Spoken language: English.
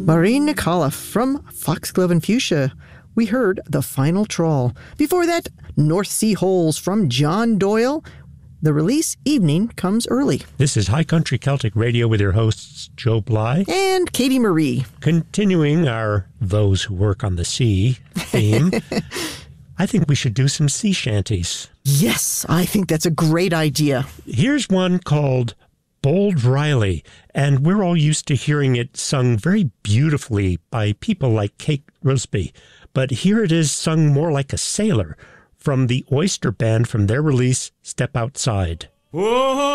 Maureen Nicola from Foxglove and Fuchsia. We heard The Final Trawl. Before that, North Sea Holes from John Doyle. The release, Evening Comes Early. This is High Country Celtic Radio with your hosts, Joe Bly and Katie Marie. Continuing our Those Who Work on the Sea theme, I think we should do some sea shanties. Yes, I think that's a great idea. Here's one called Bold Riley, and we're all used to hearing it sung very beautifully by people like Kate Rusby. But here it is sung more like a sailor from the Oyster Band from their release, Step Outside. Whoa!